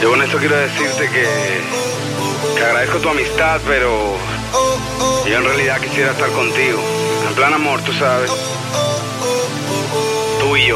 Yo con esto quiero decirte que agradezco tu amistad, pero yo en realidad quisiera estar contigo. En plan amor, tú sabes.